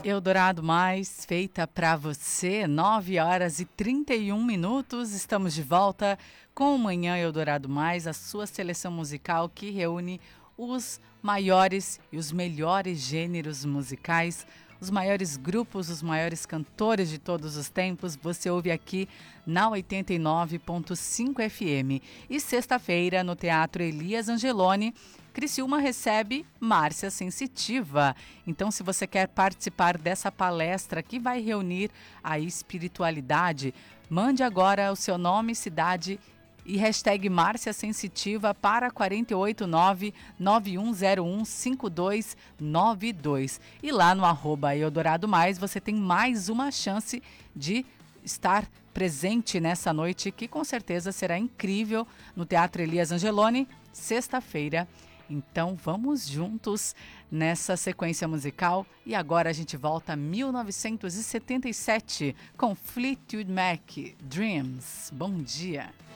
Eldorado Mais, feita para você, 9h31. Estamos de volta com o Manhã Eldorado Mais, a sua seleção musical que reúne os maiores e os melhores gêneros musicais, os maiores grupos, os maiores cantores de todos os tempos. Você ouve aqui na 89.5 FM. E sexta-feira, no Teatro Elias Angeloni, Criciúma recebe Márcia Sensitiva. Então, se você quer participar dessa palestra que vai reunir a espiritualidade, mande agora o seu nome, cidade e hashtag Márcia Sensitiva para 489-9101-5292. E lá no @Eldorado Mais você tem mais uma chance de estar presente nessa noite, que com certeza será incrível, no Teatro Elias Angeloni, sexta-feira. Então vamos juntos nessa sequência musical. E agora a gente volta a 1977 com Fleetwood Mac, Dreams. Bom dia!